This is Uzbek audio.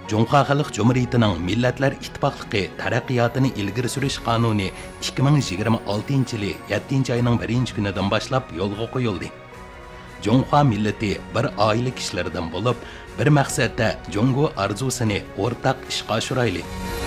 Cumhuriyet Xalq Cumhuriyetining Millatlar İttifaqlığı taraqqiyotini ilgari surish qonuni 2026 yili 7 oyning 1-kunidan boshlab yo'lga qo'yildi. Cumhur millati bir oila kishilaridan bo'lib, bir maqsadda Jungo arzusini o'rtaq ishga oshirayli.